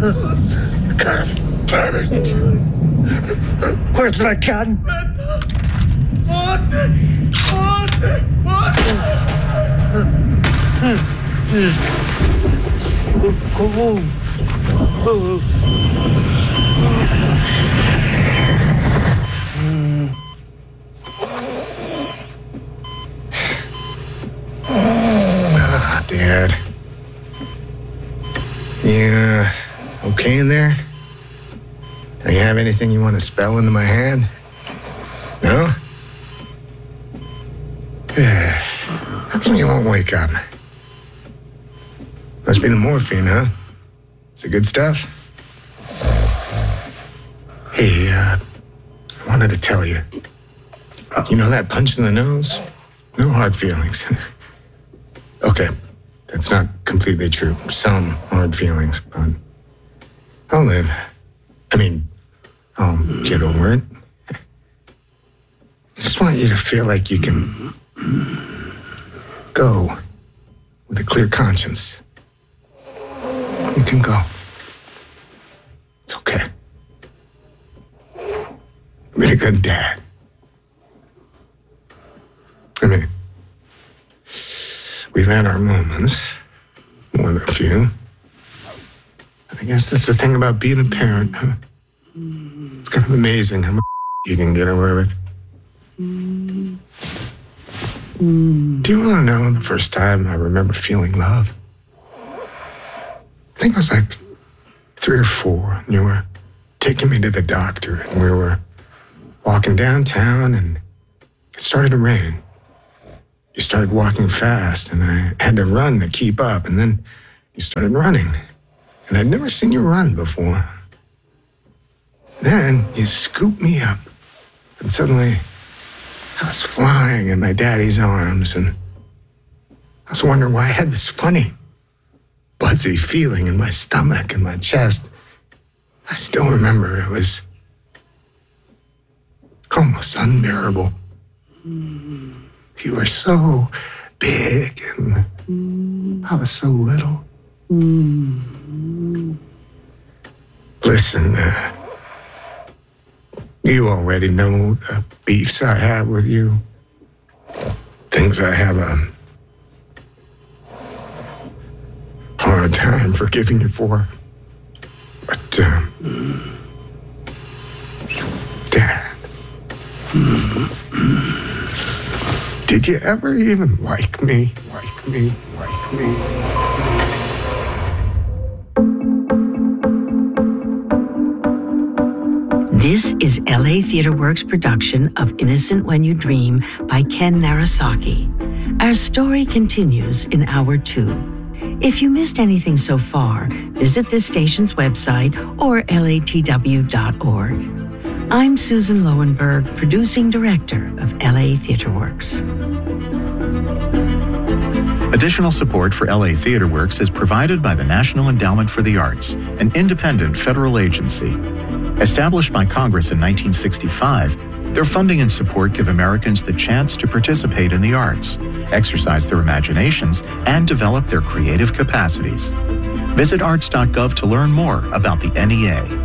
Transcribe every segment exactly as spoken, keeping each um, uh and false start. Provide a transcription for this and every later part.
God damn it! Where's my gun? Come on. Ah, Dad. Yeah, okay in there? Do you have anything you want to spell into my hand? No? How come you won't wake up? Must be the morphine, huh? Is it good stuff? Hey, uh, I wanted to tell you. You know that punch in the nose? No hard feelings. Okay, that's not completely true. Some hard feelings, but I'll live. I mean, I'll get over it. I just want you to feel like you can go with a clear conscience. You can go. It's okay. Be a good dad. I mean, we've had our moments, more than a few. I guess that's the thing about being a parent, huh? It's kind of amazing how much you can get away with. Do you want to know the first time I remember feeling love? I think I was like three or four, and you were taking me to the doctor, and we were walking downtown, and it started to rain. You started walking fast, and I had to run to keep up, and then you started running. And I'd never seen you run before. Then you scooped me up, and suddenly I was flying in my daddy's arms, and I was wondering why I had this funny, buzzy feeling in my stomach and my chest. I still remember it was almost unbearable. You were so big, and I was so little. Listen, uh, you already know the beefs I have with you. Things I have a hard time forgiving you for. But, um, Dad, did you ever even like me? Like me? Like me? This is L A Theatre Works' production of Innocent When You Dream by Ken Narasaki. Our story continues in Hour two. If you missed anything so far, visit this station's website or L A T W dot org. I'm Susan Lowenberg, producing director of L A Theatre Works. Additional support for L A Theatre Works is provided by the National Endowment for the Arts, an independent federal agency. Established by Congress in nineteen sixty-five, their funding and support give Americans the chance to participate in the arts, exercise their imaginations, and develop their creative capacities. Visit arts dot gov to learn more about the N E A.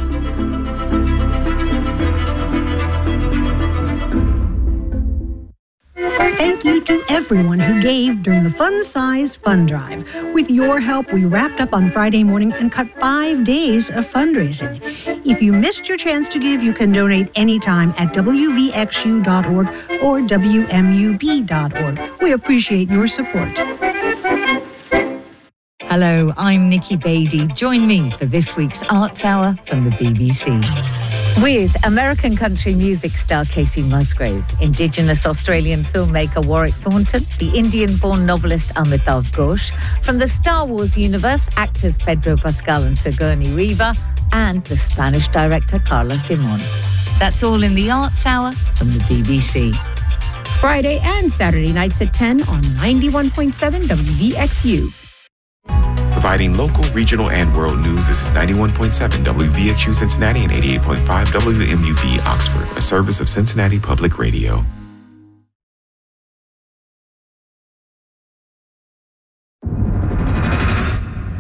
Thank you to everyone who gave during the Fun Size Fund Drive. With your help, we wrapped up on Friday morning and cut five days of fundraising. If you missed your chance to give, you can donate anytime at W V X U dot org or W M U B dot org. We appreciate your support. Hello, I'm Nikki Beattie. Join me for this week's Arts Hour from the B B C. With American country music star Casey Musgraves, Indigenous Australian filmmaker Warwick Thornton, the Indian-born novelist Amitav Ghosh, from the Star Wars universe, actors Pedro Pascal and Sigourney Weaver, and the Spanish director Carla Simon. That's all in the Arts Hour from the B B C. Friday and Saturday nights at ten on ninety-one point seven W V X U. Providing local, regional, and world news, this is ninety-one point seven W V X U Cincinnati and eighty-eight point five W M U B Oxford, a service of Cincinnati Public Radio.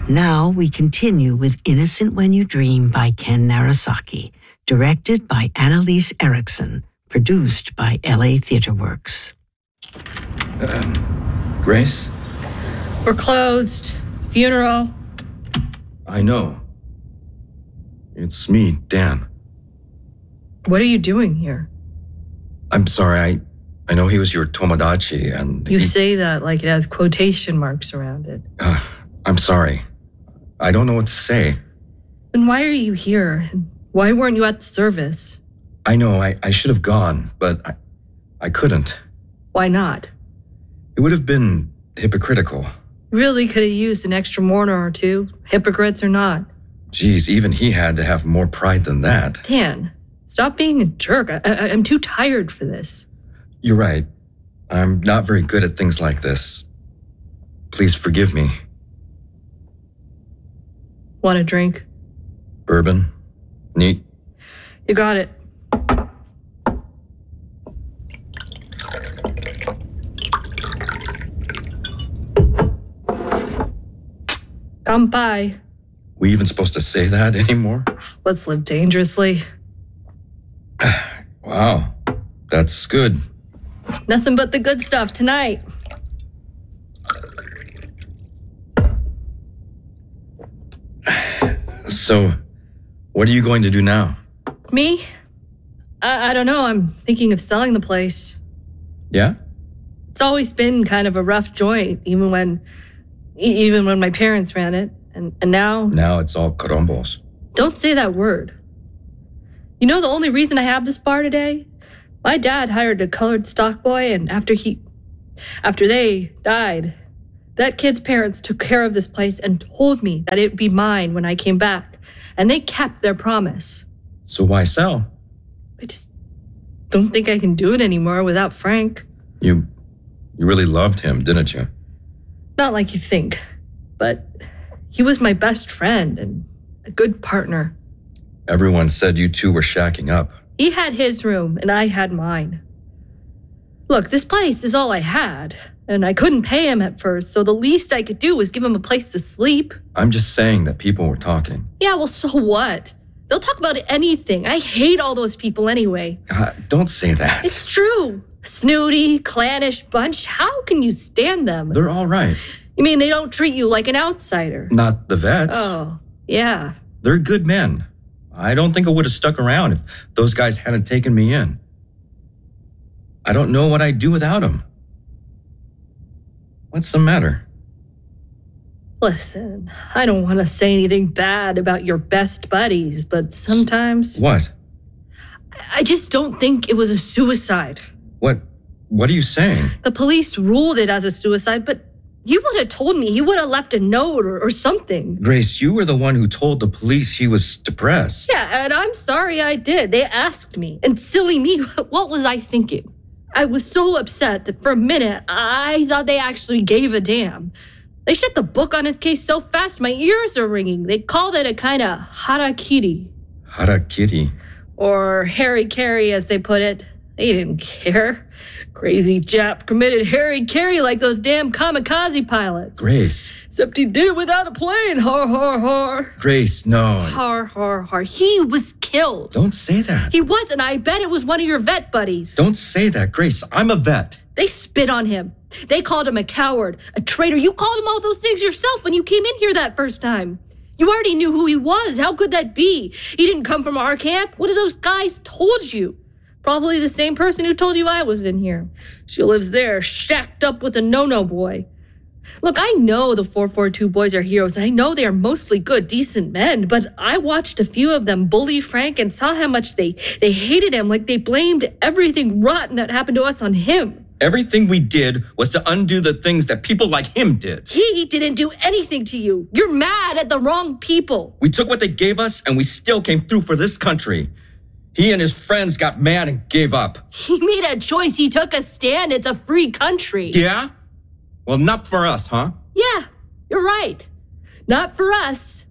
Now we continue with Innocent When You Dream by Ken Narasaki, directed by Annalise Erickson, produced by L A Theatre Works. Uh, Grace? We're closed. Funeral. I know. It's me, Dan. What are you doing here? I'm sorry, I I know he was your tomodachi, and... You he, say that like it has quotation marks around it. Uh, I'm sorry. I don't know what to say. Then why are you here? Why weren't you at the service? I know, I, I should have gone, but I, I couldn't. Why not? It would have been hypocritical. Really could have used an extra mourner or two, hypocrites or not. Geez, even he had to have more pride than that. Dan, stop being a jerk. I, I, I'm too tired for this. You're right. I'm not very good at things like this. Please forgive me. Want a drink? Bourbon? Neat? You got it. Kanpai. We even supposed to say that anymore? Let's live dangerously. Wow, that's good. Nothing but the good stuff tonight. So, what are you going to do now? Me? I, I don't know. I'm thinking of selling the place. Yeah? It's always been kind of a rough joint, even when, e- even when my parents ran it. And, and now... Now it's all corombos. Don't say that word. You know the only reason I have this bar today? My dad hired a colored stock boy, and after he... After they died, that kid's parents took care of this place and told me that it'd be mine when I came back. And they kept their promise. So why sell? I just don't think I can do it anymore without Frank. You... You really loved him, didn't you? Not like you think, but he was my best friend and a good partner. Everyone said you two were shacking up. He had his room, and I had mine. Look, this place is all I had, and I couldn't pay him at first, so the least I could do was give him a place to sleep. I'm just saying that people were talking. Yeah, well, so what? They'll talk about anything. I hate all those people anyway. Uh, don't say that. It's true. Snooty, clannish bunch. How can you stand them? They're all right. You mean they don't treat you like an outsider? Not the vets. Oh, yeah. They're good men. I don't think I would have stuck around if those guys hadn't taken me in. I don't know what I'd do without them. What's the matter? Listen, I don't want to say anything bad about your best buddies, but sometimes... What? I just don't think it was a suicide. What? What are you saying? The police ruled it as a suicide, but you would have told me. He would have left a note or, or something. Grace, you were the one who told the police he was depressed. Yeah, and I'm sorry I did. They asked me. And silly me, what was I thinking? I was so upset that for a minute, I thought they actually gave a damn. They shut the book on his case so fast, my ears are ringing. They called it a kind of harakiri. Harakiri? Or Harry-Carry, as they put it. They didn't care. Crazy Jap committed Harry-Carry like those damn kamikaze pilots. Grace. Except he did it without a plane. Har, har, har. Grace, no. Har, har, har. He was killed. Don't say that. He was, and I bet it was one of your vet buddies. Don't say that, Grace. I'm a vet. They spit on him. They called him a coward, a traitor. You called him all those things yourself when you came in here that first time. You already knew who he was. How could that be? He didn't come from our camp. What of those guys told you? Probably the same person who told you I was in here. She lives there, shacked up with a no-no boy. Look, I know the four four two boys are heroes, and I know they are mostly good, decent men, but I watched a few of them bully Frank and saw how much they, they hated him, like they blamed everything rotten that happened to us on him. Everything we did was to undo the things that people like him did. He didn't do anything to you. You're mad at the wrong people. We took what they gave us, and we still came through for this country. He and his friends got mad and gave up. He made a choice. He took a stand. It's a free country. Yeah? Well, not for us, huh? Yeah, you're right. Not for us.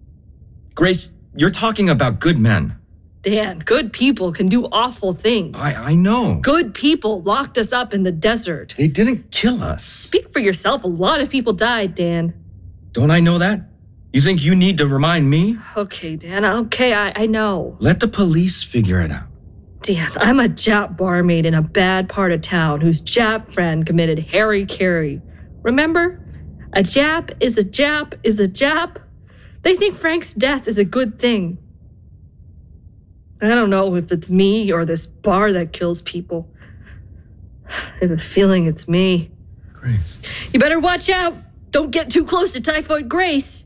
Grace, you're talking about good men. Dan, good people can do awful things. I, I know. Good people locked us up in the desert. They didn't kill us. Speak for yourself. A lot of people died, Dan. Don't I know that? You think you need to remind me? Okay, Dan, okay, I, I know. Let the police figure it out. Dan, I'm a Jap barmaid in a bad part of town whose Jap friend committed Harry-Carry. Remember? A Jap is a Jap is a Jap. They think Frank's death is a good thing. I don't know if it's me or this bar that kills people. I have a feeling it's me. Grace. You better watch out. Don't get too close to Typhoid Grace.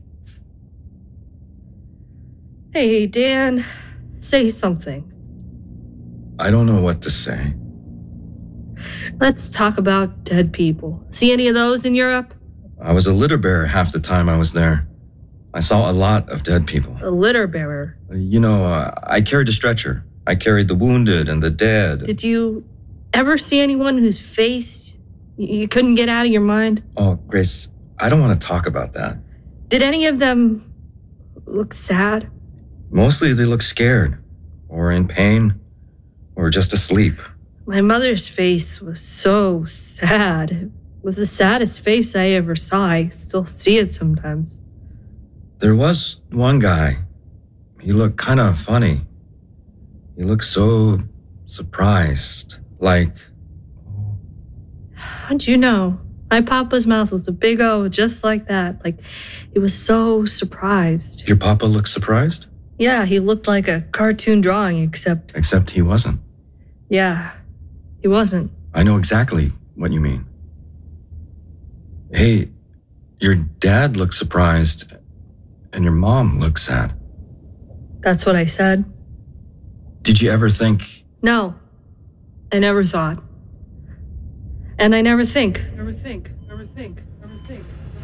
Hey, Dan, say something. I don't know what to say. Let's talk about dead people. See any of those in Europe? I was a litter bearer half the time I was there. I saw a lot of dead people. A litter bearer? You know, uh, I carried a stretcher. I carried the wounded and the dead. Did you ever see anyone whose face you couldn't get out of your mind? Oh, Grace, I don't want to talk about that. Did any of them look sad? Mostly they look scared, or in pain, or just asleep. My mother's face was so sad. It was the saddest face I ever saw. I still see it sometimes. There was one guy. He looked kind of funny. He looked so surprised, like... How'd you know? My papa's mouth was a big O, just like that. Like, he was so surprised. Your papa looked surprised? Yeah, he looked like a cartoon drawing, except... Except he wasn't. Yeah, he wasn't. I know exactly what you mean. Hey, your dad looked surprised, and your mom looked sad. That's what I said. Did you ever think... No, I never thought. And I never think. Never think, never think, never think.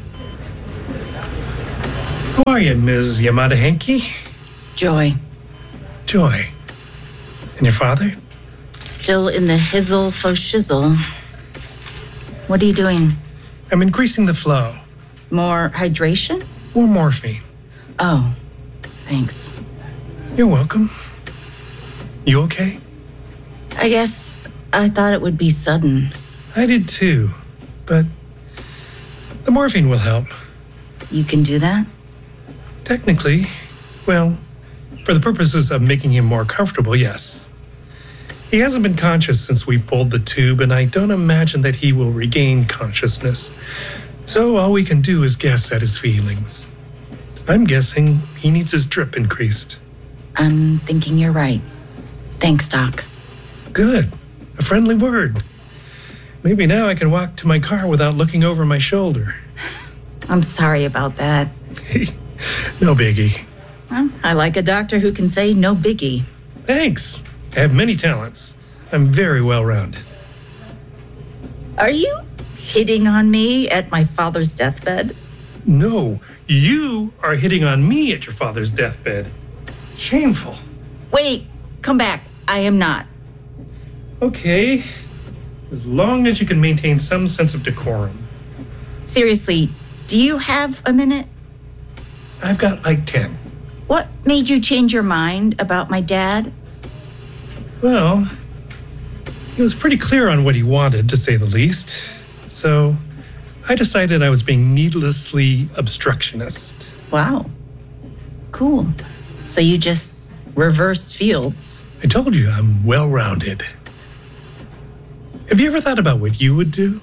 How are you, Miz Yamada Henke? Joy. Joy. And your father? Still in the hizzle faux shizzle. What are you doing? I'm increasing the flow. More hydration? Or morphine. Oh, thanks. You're welcome. You okay? I guess I thought it would be sudden. I did too, but the morphine will help. You can do that? Technically, well, for the purposes of making him more comfortable, yes. He hasn't been conscious since we pulled the tube, and I don't imagine that he will regain consciousness. So all we can do is guess at his feelings. I'm guessing he needs his drip increased. I'm thinking you're right. Thanks, Doc. Good. A friendly word. Maybe now I can walk to my car without looking over my shoulder. I'm sorry about that. Hey, no biggie. Well, I like a doctor who can say no biggie. Thanks. I have many talents. I'm very well-rounded. Are you hitting on me at my father's deathbed? No, you are hitting on me at your father's deathbed. Shameful. Wait, come back. I am not. Okay. As long as you can maintain some sense of decorum. Seriously, do you have a minute? I've got like ten. What made you change your mind about my dad? Well, he was pretty clear on what he wanted, to say the least. So I decided I was being needlessly obstructionist. Wow. Cool. So you just reversed fields. I told you I'm well-rounded. Have you ever thought about what you would do?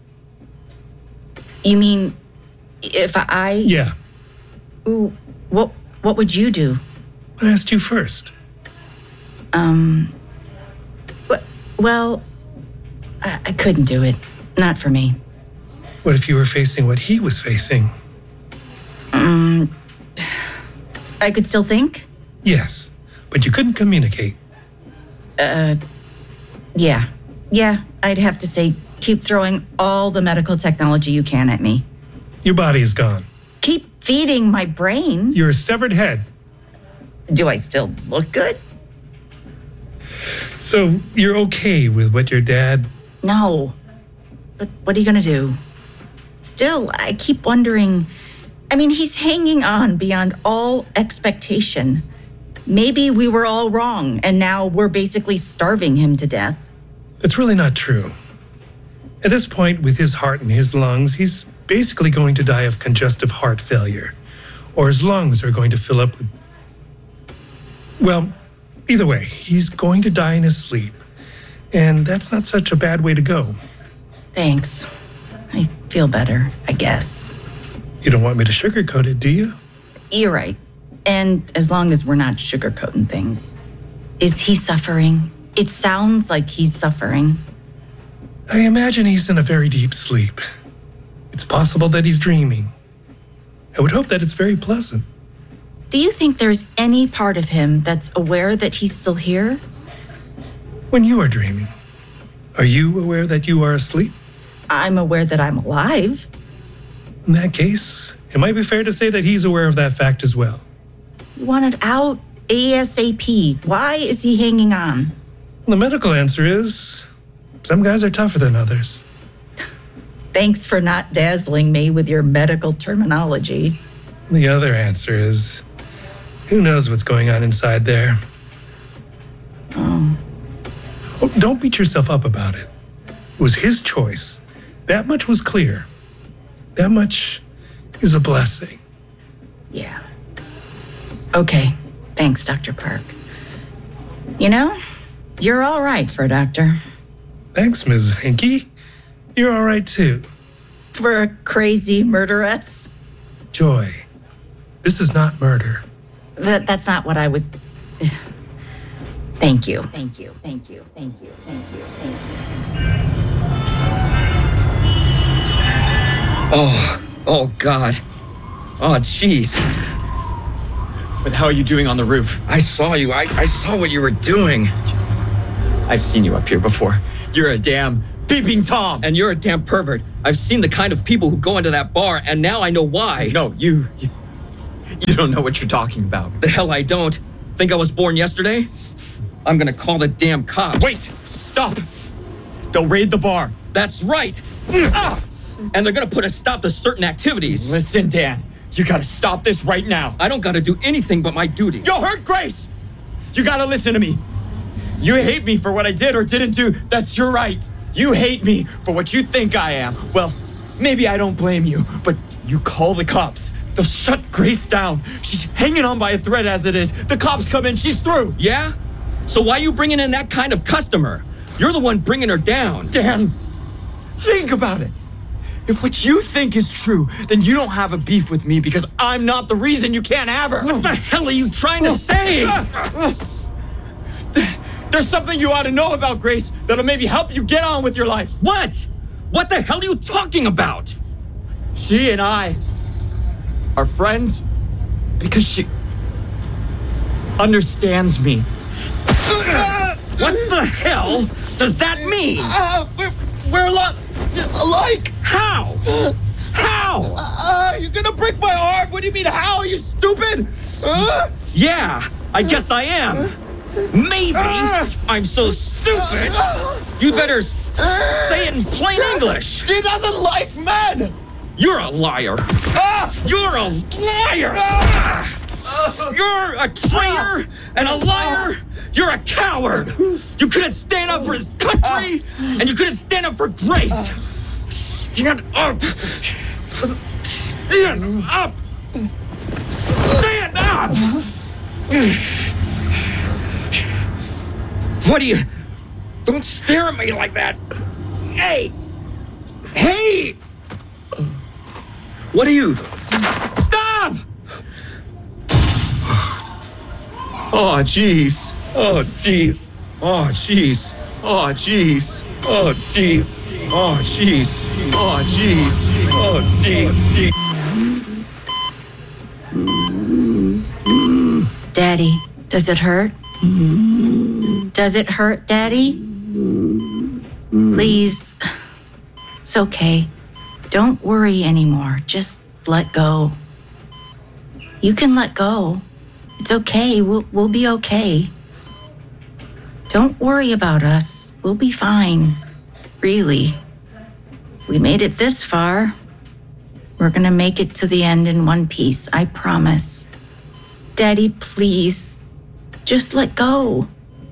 You mean if I... Yeah. Ooh, what, what would you do? I asked you first. Um... Well, I, I couldn't do it. Not for me. What if you were facing what he was facing? Um... I could still think? Yes, but you couldn't communicate. Uh... Yeah. Yeah, I'd have to say, keep throwing all the medical technology you can at me. Your body is gone. Keep feeding my brain. You're a severed head. Do I still look good? So you're okay with what your dad... No. But what are you going to do? Still, I keep wondering... I mean, he's hanging on beyond all expectation. Maybe we were all wrong, and now we're basically starving him to death. That's really not true. At this point, with his heart in his lungs, he's basically going to die of congestive heart failure, or his lungs are going to fill up with... Well, either way, he's going to die in his sleep. And that's not such a bad way to go. Thanks. I feel better, I guess. You don't want me to sugarcoat it, do you? You're right. And as long as we're not sugarcoating things. Is he suffering? It sounds like he's suffering. I imagine he's in a very deep sleep. It's possible that he's dreaming. I would hope that it's very pleasant. Do you think there's any part of him that's aware that he's still here? When you are dreaming, are you aware that you are asleep? I'm aware that I'm alive. In that case, it might be fair to say that he's aware of that fact as well. He wanted out ASAP. Why is he hanging on? The medical answer is, some guys are tougher than others. Thanks for not dazzling me with your medical terminology. The other answer is, who knows what's going on inside there? Oh. Oh, don't beat yourself up about it. It was his choice. That much was clear. That much is a blessing. Yeah. Okay. Thanks, Doctor Park. You know, you're all right for a doctor. Thanks, Miz Hanky. You're all right, too. For a crazy murderess? Joy, this is not murder. That, that's not what I was... Thank you. Thank you. Thank you. Thank you. Thank you. Thank you. Oh, oh God. Oh, jeez. But how are you doing on the roof? I saw you. I, I saw what you were doing. I've seen you up here before. You're a damn peeping Tom. And you're a damn pervert. I've seen the kind of people who go into that bar, and now I know why. No, you, you... You don't know what you're talking about. The hell I don't. Think I was born yesterday? I'm gonna call the damn cops. Wait! Stop! They'll raid the bar. That's right! Ah! And they're gonna put a stop to certain activities. Listen, Dan. You gotta stop this right now. I don't gotta do anything but my duty. You'll hurt Grace! You gotta listen to me. You hate me for what I did or didn't do. That's your right. You hate me for what you think I am. Well, maybe I don't blame you, but you call the cops. They'll shut Grace down. She's hanging on by a thread as it is. The cops come in, she's through. Yeah? So why are you bringing in that kind of customer? You're the one bringing her down. Dan, think about it. If what you think is true, then you don't have a beef with me because I'm not the reason you can't have her. What the hell are you trying to say? There's something you ought to know about Grace that'll maybe help you get on with your life. What? What the hell are you talking about? She and I are friends because she understands me. What the hell does that mean? Uh, we're, we're a lot alike. How? How? Uh, you're gonna break my heart. What do you mean, how? Are you stupid? Uh? Yeah, I guess I am. Maybe uh, I'm so stupid. You better uh, say it in plain English. She doesn't like men. You're a liar. Uh, You're a liar. Uh, You're a traitor and a liar. You're a coward. You couldn't stand up for his country, and you couldn't stand up for Grace. Stand up. Stand up. Stand up. What do you... Don't stare at me like that. Hey. Hey. What are you... Stop! Oh, jeez. Oh, jeez. Oh, jeez. Oh, jeez. Oh, jeez. Oh, jeez. Oh, jeez. Oh, jeez. Daddy, does it hurt? Does it hurt, Daddy? Please. It's okay. Don't worry anymore. Just let go. You can let go. It's okay. We'll, we'll be okay. Don't worry about us. We'll be fine. Really. We made it this far. We're gonna make it to the end in one piece. I promise. Daddy, please. Just let go.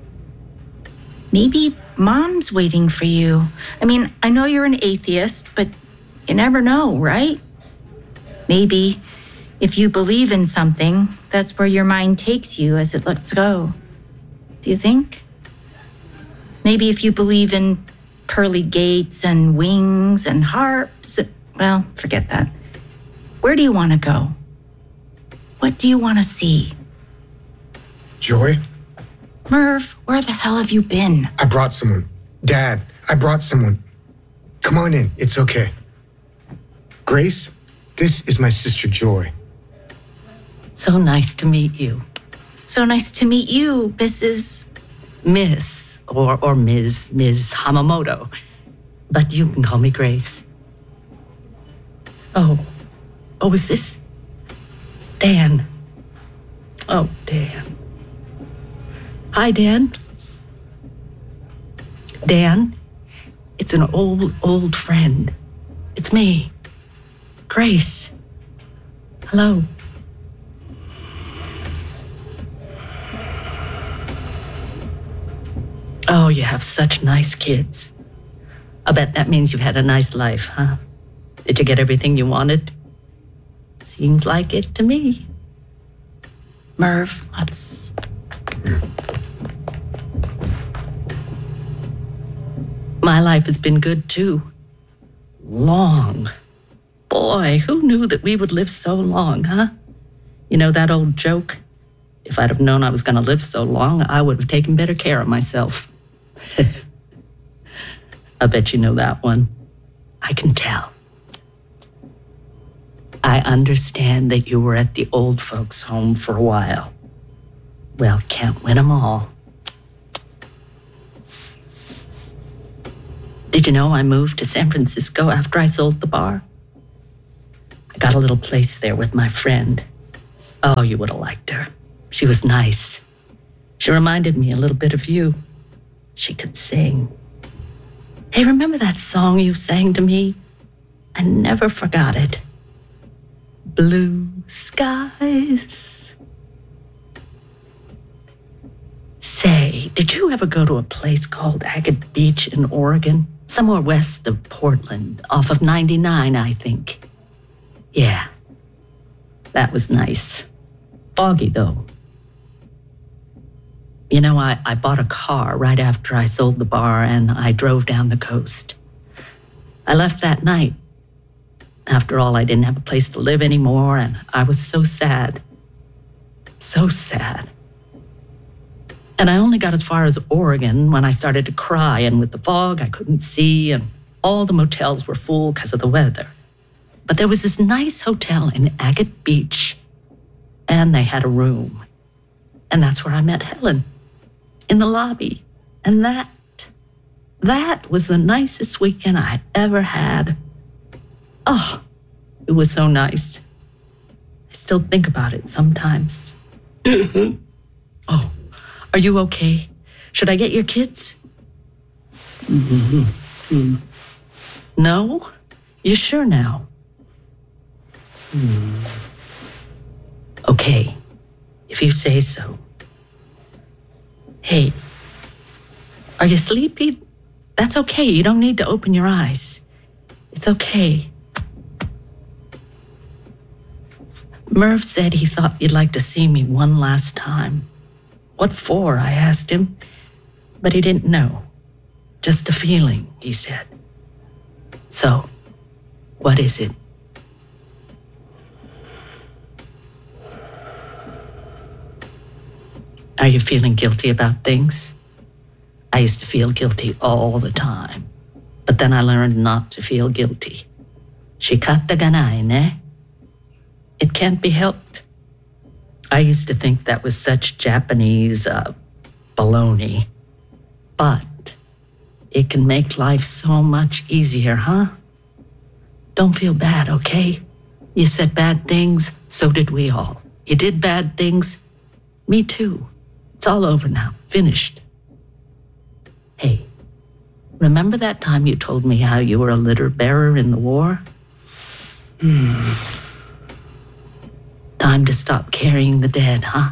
Maybe Mom's waiting for you. I mean, I know you're an atheist, but you never know, right? Maybe If you believe in something, that's where your mind takes you as it lets go. Do you think? Maybe if you believe in pearly gates and wings and harps, well, forget that. Where do you want to go? What do you want to see? Joy? Merv, where the hell have you been? I brought someone. Dad, I brought someone. Come on in, it's okay. Grace, this is my sister Joy. So nice to meet you. So nice to meet you, Missus Miss, or, or Miz Miz Hamamoto. But you can call me Grace. Oh, oh, is this Dan? Oh, Dan. Hi, Dan. Dan, it's an old, old friend. It's me, Grace. Hello. Oh, you have such nice kids. I bet that means you've had a nice life, huh? Did you get everything you wanted? Seems like it to me. Merv, let's... My life has been good, too. Long. Boy, who knew that we would live so long, huh? You know that old joke? If I'd have known I was going to live so long, I would have taken better care of myself. I bet you know that one. I can tell. I understand that you were at the old folks' home for a while. Well, can't win 'em all. Did you know I moved to San Francisco after I sold the bar? I got a little place there with my friend. Oh, you would have liked her. She was nice. She reminded me a little bit of you. She could sing. Hey, remember that song you sang to me? I never forgot it. Blue skies. Say, did you ever go to a place called Agate Beach in Oregon? Somewhere west of Portland, off of ninety-nine, I think. Yeah, that was nice. Foggy, though. You know, I, I bought a car right after I sold the bar, and I drove down the coast. I left that night. After all, I didn't have a place to live anymore, and I was so sad. So sad. And I only got as far as Oregon when I started to cry, and with the fog, I couldn't see, and all the motels were full because of the weather. But there was this nice hotel in Agate Beach, and they had a room. And that's where I met Helen, in the lobby. And that, that was the nicest weekend I ever had. Oh, it was so nice. I still think about it sometimes. Oh, are you okay? Should I get your kids? Mm-hmm. No? You sure now? Mm. Okay, if you say so. Hey, are you sleepy? That's okay. You don't need to open your eyes. It's okay. Merv said he thought you'd like to see me one last time. What for, I asked him, but he didn't know. Just a feeling, he said. So, what is it? Are you feeling guilty about things? I used to feel guilty all the time, but then I learned not to feel guilty. Shikatta ga nai ne? It can't be helped. I used to think that was such Japanese uh, baloney, but it can make life so much easier, huh? Don't feel bad, okay? You said bad things, so did we all. You did bad things, me too. It's all over now, finished. Hey, remember that time you told me how you were a litter bearer in the war? Hmm. Time to stop carrying the dead, huh?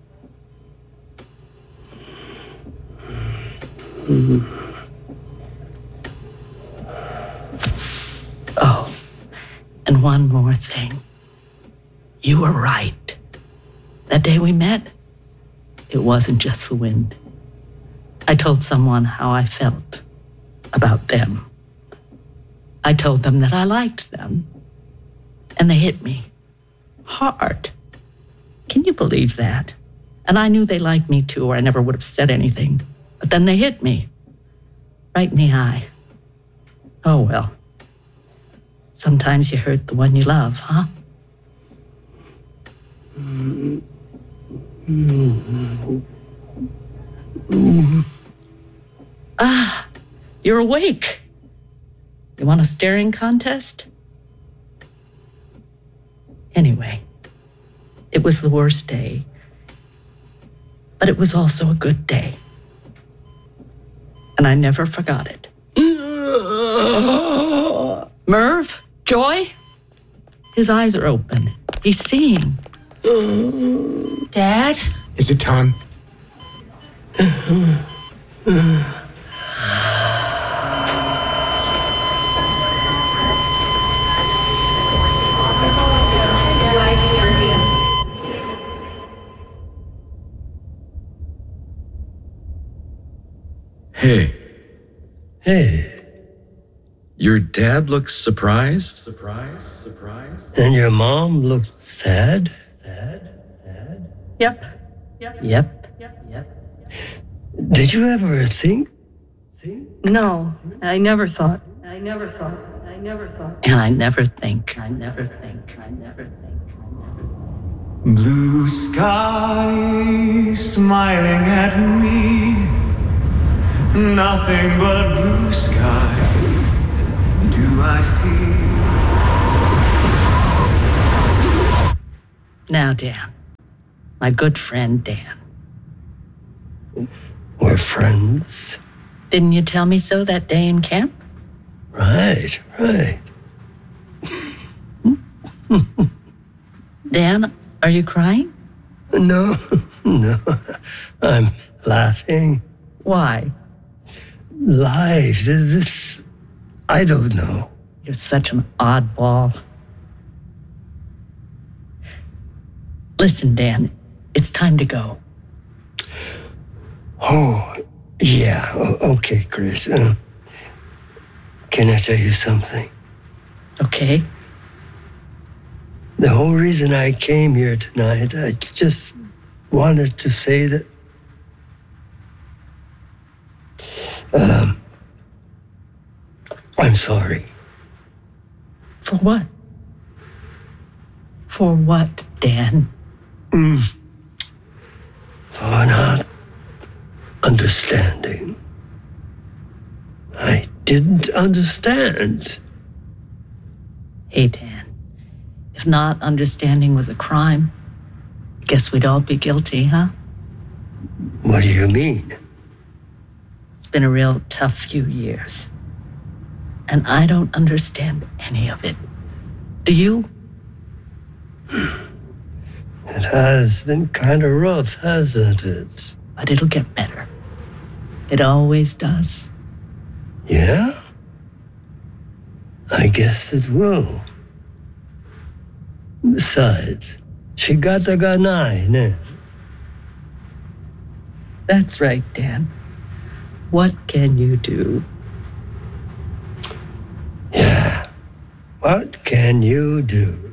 Mm-hmm. Oh, and one more thing. You were right. That day we met, it wasn't just the wind. I told someone how I felt about them. I told them that I liked them. And they hit me hard. Can you believe that? And I knew they liked me too, or I never would have said anything. But then they hit me right in the eye. Oh, well. Sometimes you hurt the one you love, huh? Ah, you're awake. You want a staring contest? Anyway, it was the worst day, but it was also a good day. And I never forgot it. Merv? Joy? His eyes are open. He's seeing. Dad? Is it time? Hey. Hey. Your dad looks surprised? Surprised? Surprised? And your mom looked sad? Sad? Sad? Yep. Yep. Yep. Yep. Yep. Did you ever think? Think? No, I never thought. I never thought. I never thought. And I never think. I never think. I never think. Blue sky smiling at me. Nothing but blue skies do I see. Now, Dan. My good friend, Dan. We're friends. Didn't you tell me so that day in camp? Right, right. Dan, are you crying? No, no. I'm laughing. Why? Life, this, I don't know. You're such an oddball. Listen, Dan, it's time to go. Oh, yeah. O- okay, Chris. Uh, can I tell you something? Okay. The whole reason I came here tonight, I just wanted to say that um, I'm sorry. For what? For what, Dan? Mm. For not understanding. I didn't understand. Hey, Dan, if not understanding was a crime, I guess we'd all be guilty, huh? What do you mean? It's been a real tough few years. And I don't understand any of it. Do you? It has been kind of rough, hasn't it? But it'll get better. It always does. Yeah? I guess it will. Besides, shigata ga nai, ne? That's right, Dan. What can you do? Yeah. What can you do?